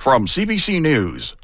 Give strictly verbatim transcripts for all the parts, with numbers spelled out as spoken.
From C B C News,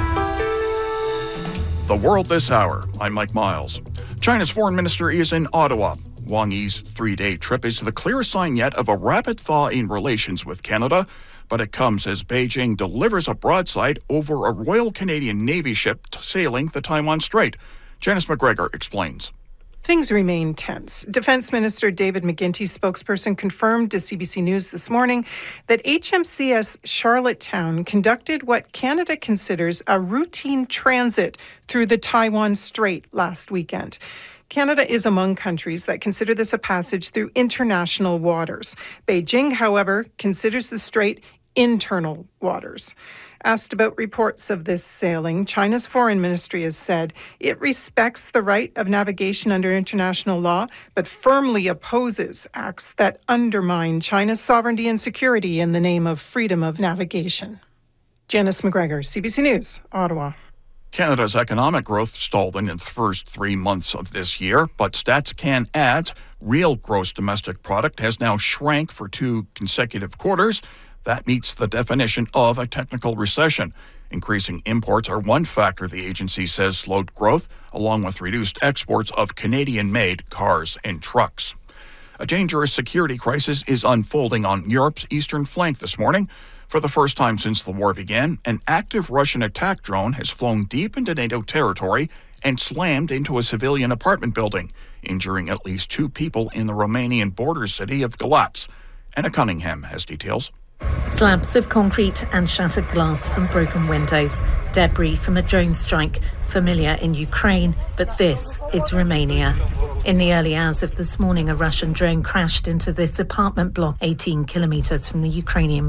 The World This Hour, I'm Mike Miles. China's foreign minister is in Ottawa. Wang Yi's three-day trip is the clearest sign yet of a rapid thaw in relations with Canada, but it comes as Beijing delivers a broadside over a Royal Canadian Navy ship sailing the Taiwan Strait. Janice McGregor explains. Things remain tense. Defense Minister David McGuinty's spokesperson confirmed to C B C News this morning that H M C S Charlottetown conducted what Canada considers a routine transit through the Taiwan Strait last weekend. Canada is among countries that consider this a passage through international waters. Beijing, however, considers the strait internal waters. Asked about reports of this sailing, China's foreign ministry has said it respects the right of navigation under international law, but firmly opposes acts that undermine China's sovereignty and security in the name of freedom of navigation. Janice McGregor, C B C News, Ottawa. Canada's economic growth stalled in the first three months of this year, but StatsCan adds real gross domestic product has now shrank for two consecutive quarters. That meets the definition of a technical recession. Increasing imports are one factor the agency says slowed growth, along with reduced exports of Canadian-made cars and trucks. A dangerous security crisis is unfolding on Europe's eastern flank this morning. For the first time since the war began, an active Russian attack drone has flown deep into NATO territory and slammed into a civilian apartment building, injuring at least two people in the Romanian border city of Galați. Anna Cunningham has details. Slabs of concrete and shattered glass from broken windows. Debris from a drone strike, familiar in Ukraine, but this is Romania. In the early hours of this morning, a Russian drone crashed into this apartment block eighteen kilometres from the Ukrainian